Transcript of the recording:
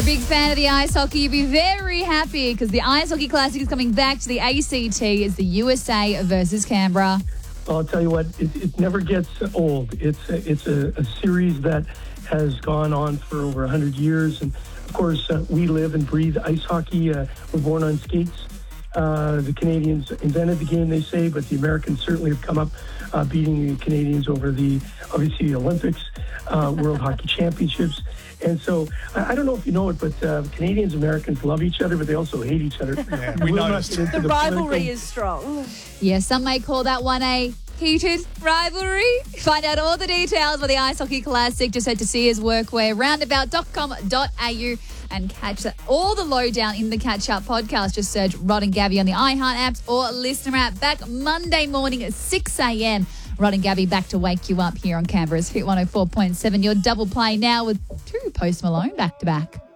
big fan of the ice hockey, you'll be very happy because the Ice Hockey Classic is coming back to the ACT. It's the USA versus Canberra. I'll tell you what, it never gets old. It's a series that has gone on for over 100 years. And, of course, we live and breathe ice hockey. We're born on skates. The Canadians invented the game, they say, but the Americans certainly have come up beating the Canadians over the Olympics, World Hockey Championships. And so, I don't know if you know it, but Canadians and Americans love each other, but they also hate each other. Yeah, we noticed. The rivalry is strong. Yeah, some may call that one a heated rivalry. Find out all the details of the Ice Hockey Classic. Just head to searsworkwearroundabout.com.au and catch all the lowdown in the Catch Up podcast. Just search Rod and Gabby on the iHeart apps or listener app. Back Monday morning at 6 a.m. Rod and Gabby back to wake you up here on Canberra's Hit 104.7. Your double play now with 2 Post Malone back to back.